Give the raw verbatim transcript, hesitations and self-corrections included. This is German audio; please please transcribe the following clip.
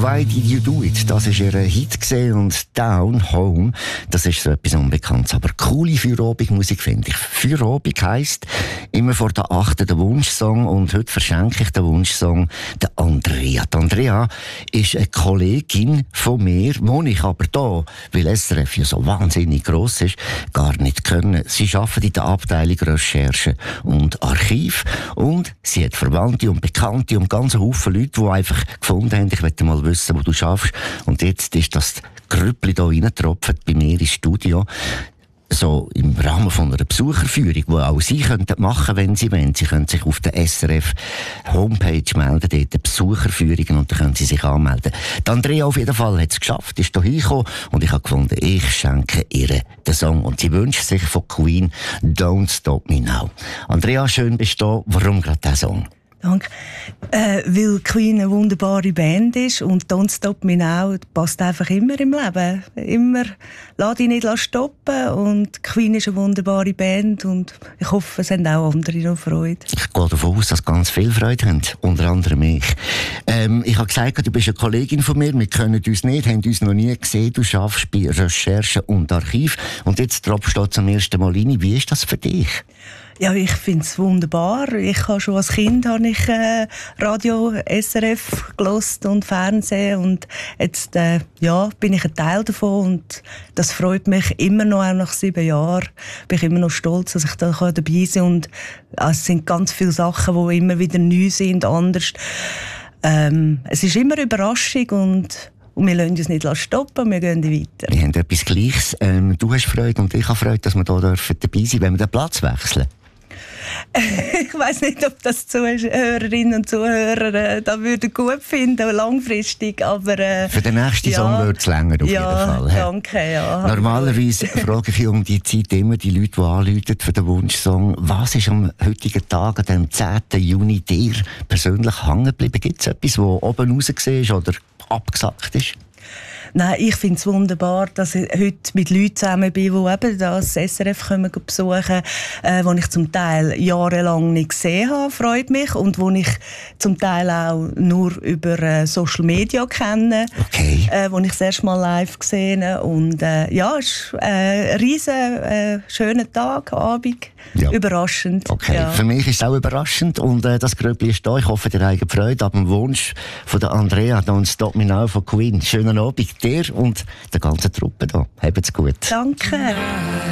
«Why Did You Do It?» Das war ihr Hit gewesen, und «Down Home», das ist so etwas Unbekanntes. Aber coole Feierabendmusik, finde ich. Feierabend heisst, immer vor der achten der Wunschsong, und heute verschenke ich den Wunschsong der Andrea. Die Andrea ist eine Kollegin von mir, die ich aber da, weil S R F ja so wahnsinnig gross ist, gar nicht können. Sie arbeitet in der Abteilung Recherche und Archiv, und sie hat Verwandte und Bekannte und ganz Haufen Leute, die einfach gefunden haben, ich möchte mal wissen, wo du schaffst. Und jetzt ist das Grüppli hier reingetropft bei mir ins Studio. So im Rahmen von einer Besucherführung, die auch Sie könnten machen, wenn Sie wollen. Sie können sich auf der S R F Homepage melden, dort Besucherführungen, und dann können Sie sich anmelden. Die Andrea auf jeden Fall hat es geschafft, ist hier hingekommen, und ich habe gefunden, ich schenke ihr den Song. Und sie wünscht sich von Queen «Don't Stop Me Now». Andrea, schön bist du da. Warum gerade dieser Song? Danke. Äh, weil Queen eine wunderbare Band ist, und «Don't Stop Me Now» passt einfach immer im Leben. Immer, lass dich nicht stoppen, und Queen ist eine wunderbare Band, und ich hoffe, es haben auch andere noch Freude. Ich gehe davon aus, dass ganz viel Freude haben, unter anderem ich. Ähm, ich habe gesagt, du bist eine Kollegin von mir, wir kennen uns nicht, haben uns noch nie gesehen, du arbeitest bei Recherche und Archiv, und jetzt tropfst du zum ersten Mal rein. Wie ist das für dich? Ja, ich finde es wunderbar. Ich habe schon als Kind habe ich, äh, Radio S R F gehört und Fernsehen, und jetzt äh, ja, bin ich ein Teil davon, und das freut mich immer noch, auch nach sieben Jahren. Bin ich immer noch stolz, dass ich da dabei sein kann, und äh, es sind ganz viele Sachen, die immer wieder neu sind, anders. Ähm, es ist immer eine Überraschung, und Und wir lassen uns nicht stoppen, wir gehen weiter. Wir haben etwas Gleiches. Ähm, du hast Freude und ich habe Freude, dass wir hier dabei sein dürfen, wenn wir den Platz wechseln. Ich weiss nicht, ob das Zuhörerinnen und Zuhörer äh, das würden gut finden, langfristig, aber... Äh, Für den nächsten ja, Song wird es länger, auf ja, jeden Fall. He? Danke, ja. Normalerweise frage ich um die Zeit immer die Leute, die anrufen für den Wunschsong, was ist am heutigen Tag, an dem zehnten Juni, dir persönlich hängen geblieben? Gibt es etwas, das oben raus ist oder abgesackt ist? Nein, ich finde es wunderbar, dass ich heute mit Leuten zusammen bin, die eben das S R F kommen besuchen, äh, die ich zum Teil jahrelang nicht gesehen habe, freut mich, und die ich zum Teil auch nur über äh, Social Media kenne, okay. äh, wo ich das erste Mal live gesehen habe. Und äh, ja, es ist äh, ein riesen äh, schöner Tag, Abend, ja. Überraschend. Okay, ja. Für mich ist es auch überraschend, und äh, das Gröbli ist da. Ich hoffe, ihr habt Freude ab dem Wunsch von der Andrea «Don't Stop Me Now» von Queen. Schönen Abend dir und der ganzen Truppe da. Habt's gut. Danke.